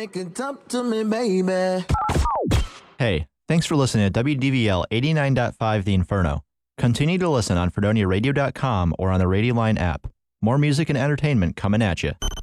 make it up to me, baby. Hey, thanks for listening to WDVL 89.5 The Inferno. Continue to listen on FredoniaRadio.com or on the Radio Line app. More music and entertainment coming at you.